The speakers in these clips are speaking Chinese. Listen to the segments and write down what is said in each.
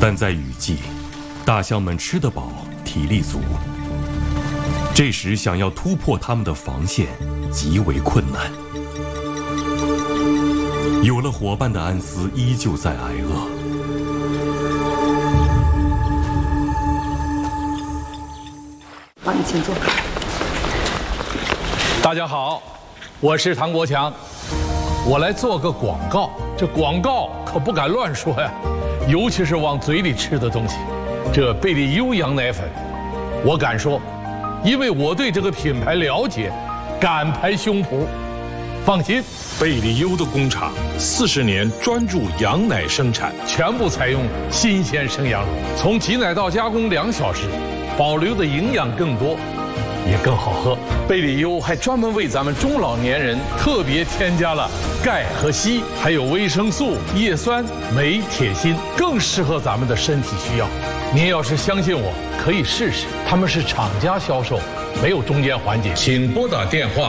但在雨季，大象们吃得饱，体力足。这时想要突破它们的防线，极为困难。有了伙伴的安斯依旧在挨饿。 好，你请坐。 大家好，我是唐国强，我来做个广告。这广告可不敢乱说呀，尤其是往嘴里吃的东西。这贝利优羊奶粉，我敢说，因为我对这个品牌了解，敢拍胸脯。放心， 贝利优的工厂40年专注羊奶生产， 全部采用新鲜生羊乳，从挤奶到加工2小时，保留的营养更多，也更好喝。贝利优还专门为咱们中老年人特别添加了钙和硒，还有维生素、叶酸、镁、铁、锌，更适合咱们的身体需要。您要是相信我，可以试试。他们是厂家销售，没有中间环节。请拨打电话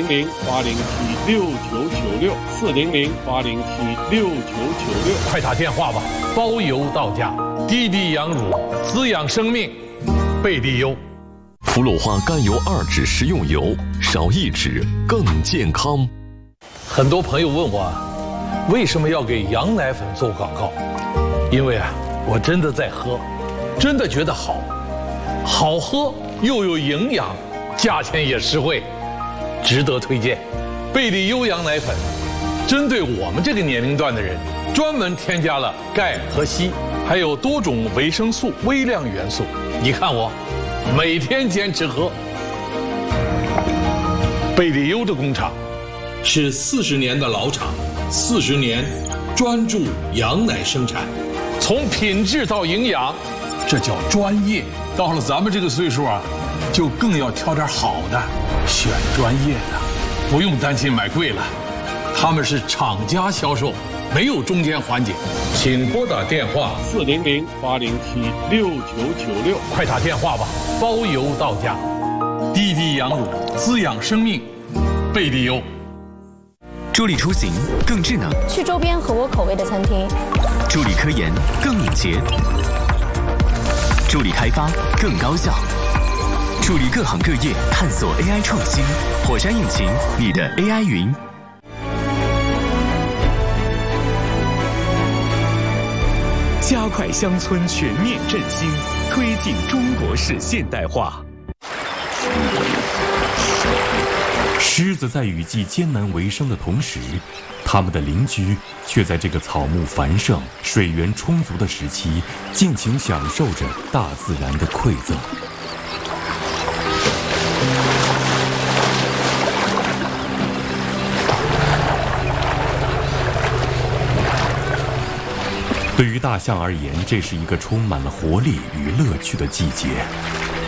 400-807-6996，400-807-6996，快打电话吧，包邮到家。滴滴羊乳，滋养生命，贝利优。 氟氯化甘油2酯食用油，少1酯更健康。 很多朋友问我，为什么要给羊奶粉做广告？因为我真的在喝，真的觉得好喝又有营养，价钱也实惠，值得推荐。贝利优羊奶粉针对我们这个年龄段的人，专门添加了钙和硒，还有多种维生素、微量元素。你看我每天坚持喝。贝利优的工厂是40年的老厂，40年专注羊奶生产，从品质到营养，这叫专业。到了咱们这个岁数就更要挑点好的，选专业的，不用担心买贵了。他们是厂家销售，没有中间环节。请拨打电话400-807-6996，快打电话吧，包邮到家。滴滴羊乳，滋养生命，贝利优。 助力出行更智能， 去周边合我口味的餐厅； 助力科研更敏捷，助力开发更高效，助力各行各业探索 AI 创新。火山引擎，你的 AI 云。 加快乡村全面振兴，推进中国式现代化。 狮子在雨季艰难为生的同时，他们的邻居却在这个草木繁盛、水源充足的时期，尽情享受着大自然的馈赠。对于大象而言，这是一个充满了活力与乐趣的季节。